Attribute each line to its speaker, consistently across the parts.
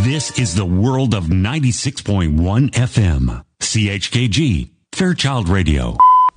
Speaker 1: This is the world of 96.1 FM. CHKG, Fairchild Radio.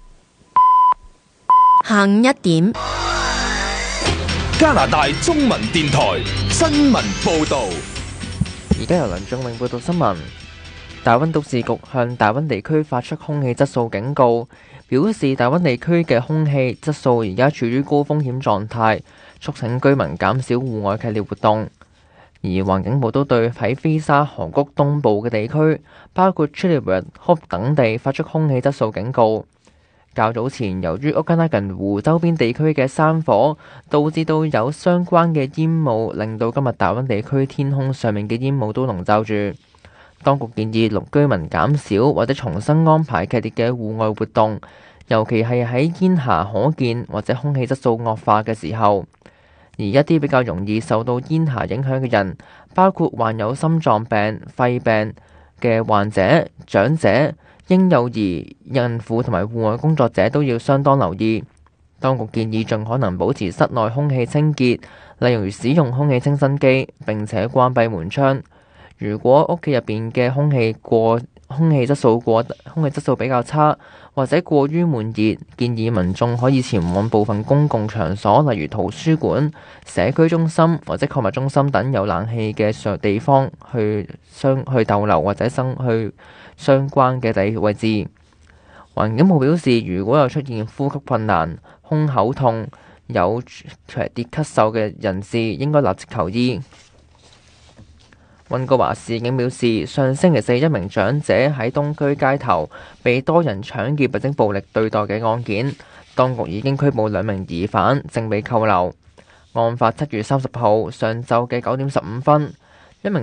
Speaker 2: 下午一點，
Speaker 3: 加拿大中文電台新聞報導。
Speaker 4: 而家由梁仲永報道新聞。大溫都市局向大溫地區發出空氣質素警告，表示大溫地區嘅空氣質素而家處於高風險狀態，促請居民減少戶外劇烈活動。而環境部都對喺菲沙河谷東部嘅地區，包括 Chilliwack、Hope 等地發出空氣質素警告。較早前，由於奧加拉近湖周邊地區嘅山火，導致到有相關嘅煙霧，令到今日大溫地區天空上面嘅煙霧都籠罩住。當局建議居民減少或者重新安排劇烈嘅戶外活動，尤其係喺煙霞可見或者空氣質素惡化嘅時候。而一啲比較容易受到煙霞影響嘅人，包括患有心臟病、肺病嘅患者、長者、嬰幼兒、孕婦同埋戶外工作者都要相當留意。當局建議盡可能保持室內空氣清潔，例如使用空氣清新機，並且關閉門窗。如果屋企入邊嘅空氣質素比較差，或者過於悶熱，建議民眾可以前往部分公共場所，例如圖書館、社區中心或者購物中心等有冷氣嘅地方去逗留，或者去相關嘅位置。環境部表示，如果有出現呼吸困難、胸口痛、有劇烈咳嗽嘅人士，應該立即求醫。溫哥華市警表示，上星期四一名長者喺東區街頭被多人搶劫或者暴力對待嘅案件，當局已經拘捕2名疑犯，正被扣留。案發7月30號上晝嘅9點15分，一名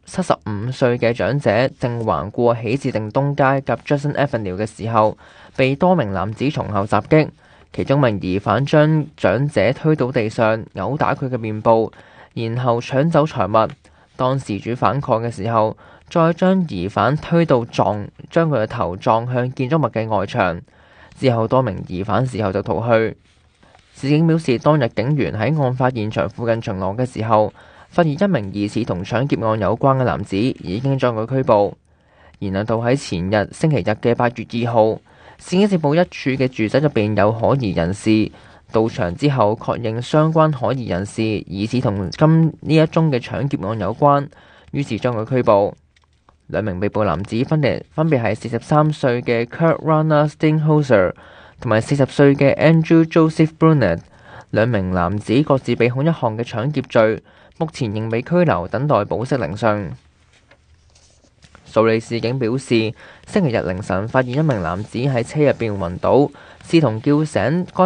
Speaker 4: 75歲嘅長者正橫過喜字定東街及 Judson Avenue 嘅時候，被多名男子從後襲擊，其中名疑犯將長者推倒地上，毆打佢嘅面部，然後搶走財物。當事主反抗嘅時候，再將疑犯推到將佢嘅頭撞向建築物嘅外牆。之後多名疑犯事後就逃去。市警表示，當日警員喺案發現場附近巡邏嘅時候，發現一名疑似同搶劫案有關嘅男子，已經將佢拘捕。然後到喺前日星期日嘅8月2號，市警接報一處嘅住宅入邊有可疑人士。到場之後，確認相關可疑人士疑似同呢一宗嘅搶劫案有關，於是將佢拘捕。2名被捕男子分別係43歲嘅 Kurt Rana Steinhauser 同埋40歲嘅 Andrew Joseph Brunet。2名男子各自被控一項嘅搶劫罪，目前仍未拘留，等待保釋聆訊。蘇利市警表示，星期日凌晨發現一名男子喺車入邊暈倒，試圖叫醒該